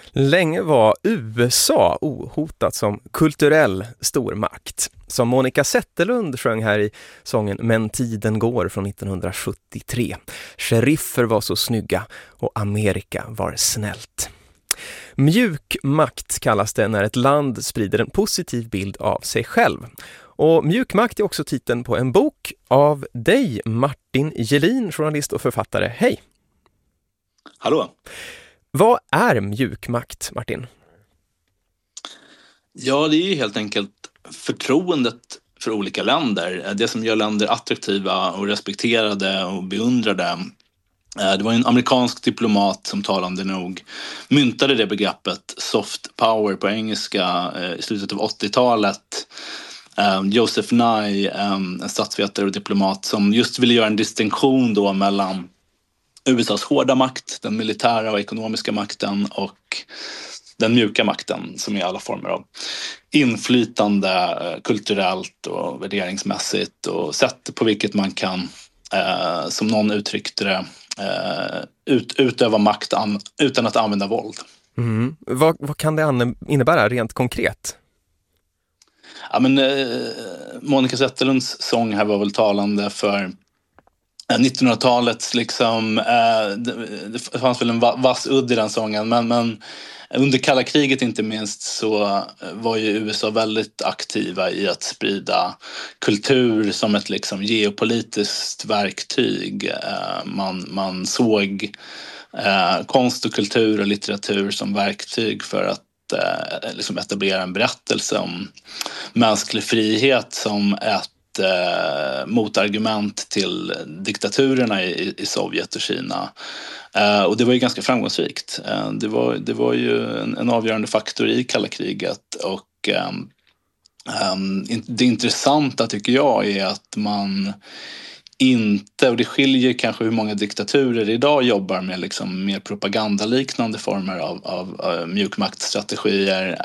Länge var USA ohotat som kulturell stormakt. Som Monica Zetterlund sjöng här i sången Men tiden går från 1973. Sheriffer var så snygga och Amerika var snällt. Mjuk makt kallas det när ett land sprider en positiv bild av sig själv. Och Mjuk makt är också titeln på en bok av dig, Martin Gelin, journalist och författare. Hej! Hallå! Vad är mjuk makt, Martin? Ja, det är ju helt enkelt förtroendet för olika länder. Det som gör länder attraktiva och respekterade och beundrade. Det var en amerikansk diplomat som talande nog myntade det begreppet soft power på engelska i slutet av 80-talet. Joseph Nye, en statsvetare och diplomat som just ville göra en distinktion då mellan USAs hårda makt, den militära och ekonomiska makten och den mjuka makten som är alla former av inflytande kulturellt och värderingsmässigt och sätt på vilket man kan, som någon uttryckte det, utöva makt utan att använda våld. Mm. Vad kan det innebära rent konkret? Ja, men, Monica Zetterlunds sång här var väl talande för 1900-talets liksom, det fanns väl en vass udd i den sången, men under kalla kriget inte minst så var ju USA väldigt aktiva i att sprida kultur som ett liksom geopolitiskt verktyg. Man såg konst och kultur och litteratur som verktyg för att liksom etablera en berättelse om mänsklig frihet som ett motargument till diktaturerna i Sovjet och Kina. Och det var ju ganska framgångsrikt. Det var ju en avgörande faktor i kalla kriget. Och det intressanta tycker jag är att man inte, och det skiljer kanske hur många diktaturer idag jobbar med liksom mer propagandaliknande former av mjukmaktstrategier.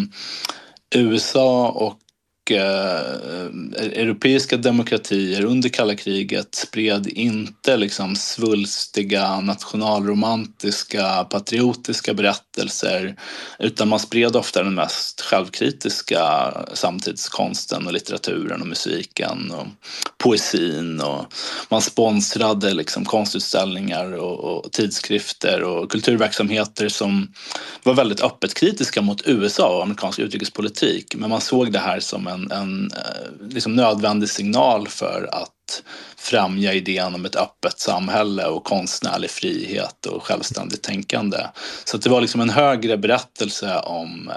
USA och europeiska demokratier under kalla kriget spred inte liksom svulstiga, nationalromantiska, patriotiska berättelser, utan man spred ofta den mest självkritiska samtidskonsten och litteraturen och musiken och poesin, och man sponsrade liksom konstutställningar och tidskrifter och kulturverksamheter som var väldigt öppet kritiska mot USA och amerikansk utrikespolitik, men man såg det här som en liksom nödvändig signal för att främja idén om ett öppet samhälle och konstnärlig frihet och självständigt tänkande. Så att det var liksom en högre berättelse om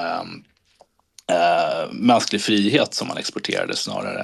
mänsklig frihet som man exporterade snarare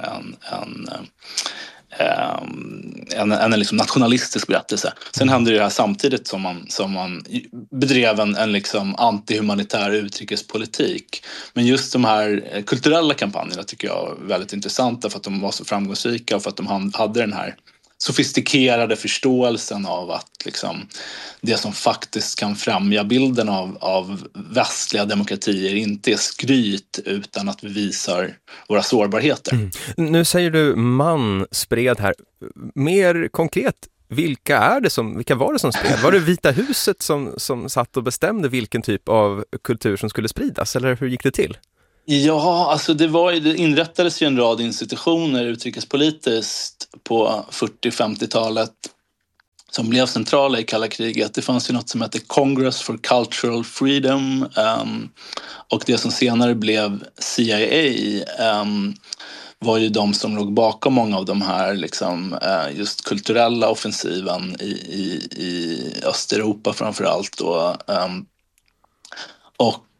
än en liksom nationalistisk berättelse. Sen hände det här samtidigt som man bedrev en liksom antihumanitär utrikespolitik. Men just de här kulturella kampanjerna tycker jag är väldigt intressanta för att de var så framgångsrika och för att de hade den här sofistikerade förståelsen av att liksom det som faktiskt kan främja bilden av västliga demokratier inte är skryt utan att vi visar våra sårbarheter. Mm. Nu säger du man spred här. Mer konkret, vilka var det som spred? Var det Vita huset som satt och bestämde vilken typ av kultur som skulle spridas, eller hur gick det till? Ja, alltså det inrättades ju en rad institutioner utrikespolitiskt på 40-50-talet som blev centrala i kalla kriget. Det fanns ju något som hette Congress for Cultural Freedom och det som senare blev CIA var ju de som låg bakom många av de här liksom, just kulturella offensiven i Östeuropa framförallt då. Och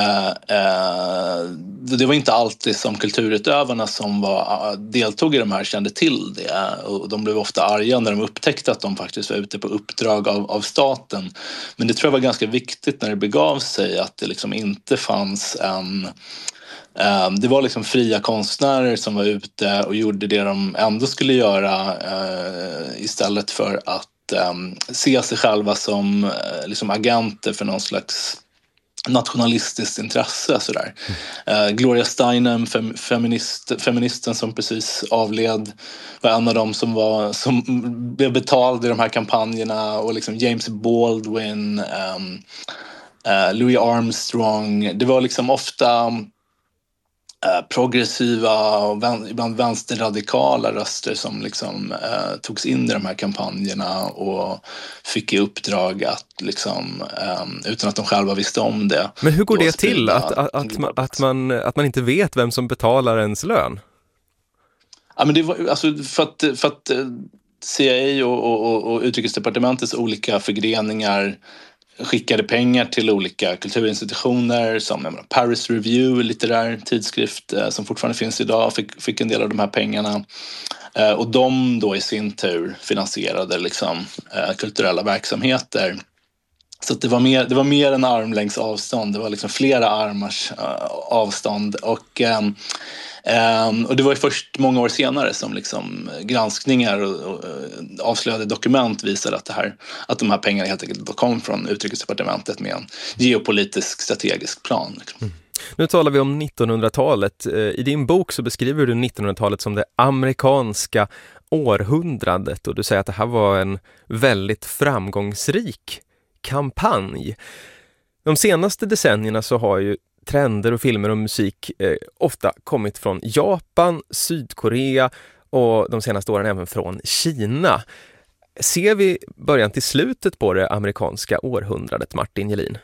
det var inte alltid som kulturutövarna som deltog i de här kände till det, och de blev ofta arga när de upptäckte att de faktiskt var ute på uppdrag av staten. Men det tror jag var ganska viktigt när det begav sig att det liksom inte fanns det var liksom fria konstnärer som var ute och gjorde det de ändå skulle göra istället för att se sig själva som liksom agenter för någon slags nationalistiskt intresse sådär. Gloria Steinem, feministen som precis avled, var en av dem som blev betald i de här kampanjerna, och liksom James Baldwin Louis Armstrong. Det var liksom ofta progressiva och ibland vänsterradikala röster som liksom togs in i de här kampanjerna och fick i uppdrag att liksom, utan att de själva visste om det. Men hur går det till att man inte vet vem som betalar ens lön? Ja, men det var alltså för att CIA och utrikesdepartementets olika förgreningar skickade pengar till olika kulturinstitutioner som Paris Review, litterär tidskrift som fortfarande finns idag, fick en del av de här pengarna. Och de då i sin tur finansierade liksom kulturella verksamheter. Så att det var mer än armlängds avstånd, det var liksom flera armars avstånd. Och det var ju först många år senare som liksom granskningar och avslöjade dokument visade att de här pengarna helt enkelt kom från utrikesdepartementet med en geopolitisk strategisk plan. Liksom. Mm. Nu talar vi om 1900-talet. I din bok så beskriver du 1900-talet som det amerikanska århundradet och du säger att det här var en väldigt framgångsrik kampanj. De senaste decennierna så har ju trender och filmer och musik ofta kommit från Japan, Sydkorea och de senaste åren även från Kina. Ser vi början till slutet på det amerikanska århundradet, Martin Gelin?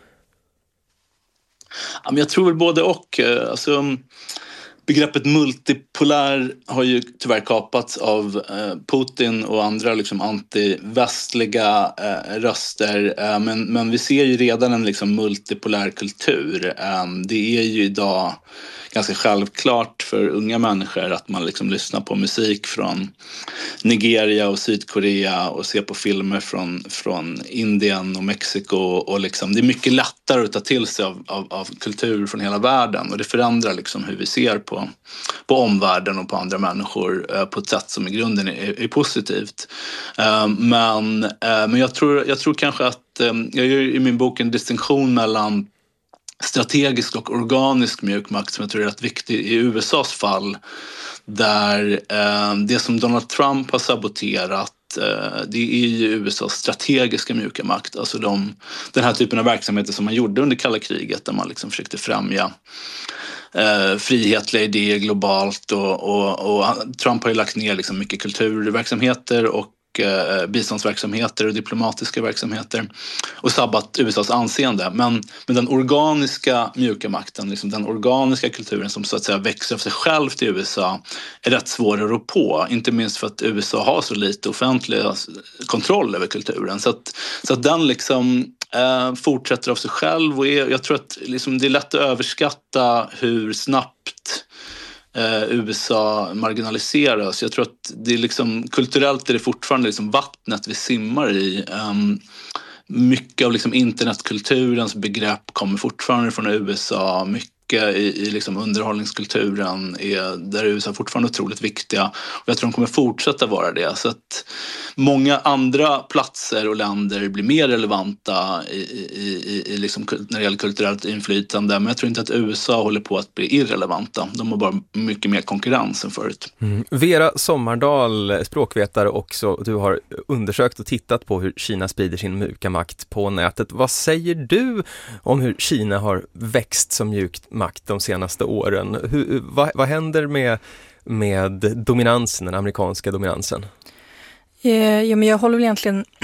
Ja, men jag tror väl både och. Alltså, begreppet multipolär har ju tyvärr kapats av Putin och andra liksom antivästliga röster. Men vi ser ju redan en liksom multipolär kultur. Det är ju idag ganska självklart för unga människor att man liksom lyssnar på musik från Nigeria och Sydkorea och ser på filmer från Indien och Mexiko och liksom, det är mycket lättare att ta till sig av kultur från hela världen och det förändrar liksom hur vi ser på omvärlden och på andra människor på ett sätt som i grunden är positivt. Men jag tror kanske att jag gör i min bok en distinktion mellan strategisk och organisk mjukmakt som jag tror är rätt viktig i USAs fall, där det som Donald Trump har saboterat det är ju USAs strategiska mjuka makt, alltså den här typen av verksamheter som man gjorde under kalla kriget där man liksom försökte främja frihetliga idéer globalt och Trump har ju lagt ner liksom mycket kulturverksamheter och biståndsverksamheter och diplomatiska verksamheter och sabbat USAs anseende. Men den organiska mjuka makten, liksom den organiska kulturen som så att säga växer av sig själv till USA är rätt svår att rå på. Inte minst för att USA har så lite offentlig kontroll över kulturen. Så att den liksom fortsätter av sig själv och jag tror att liksom det är lätt att överskatta hur snabbt USA marginaliseras. Jag tror att det är liksom, kulturellt är det fortfarande liksom vattnet vi simmar i. Mycket av liksom internetkulturens begrepp kommer fortfarande från USA. Mycket i liksom underhållningskulturen där USA fortfarande otroligt viktiga. Och jag tror de kommer fortsätta vara det. Så att många andra platser och länder blir mer relevanta i liksom, när det gäller kulturellt inflytande. Men jag tror inte att USA håller på att bli irrelevanta. De har bara mycket mer konkurrens än förut. Vera Sommardal, språkvetare också. Du har undersökt och tittat på hur Kina sprider sin mjuka makt på nätet. Vad säger du om hur Kina har växt som mjukt makt de senaste åren? Vad händer med dominansen, den amerikanska dominansen? Ja, men jag håller väl egentligen